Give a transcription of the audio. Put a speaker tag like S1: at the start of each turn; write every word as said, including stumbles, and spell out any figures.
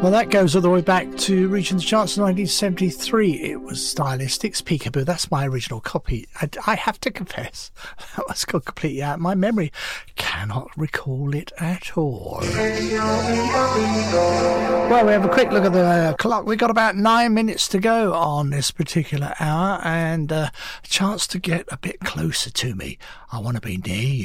S1: Well, that goes all the way back to reaching the charts in nineteen seventy-three. It was Stylistics, Peekaboo. That's my original copy. I, I have to confess, that was gone completely out of my memory. Cannot recall it at all. Well, we have a quick look at the uh, clock. We've got about nine minutes to go on this particular hour, and uh, a chance to get a bit closer to me. I want to be near you.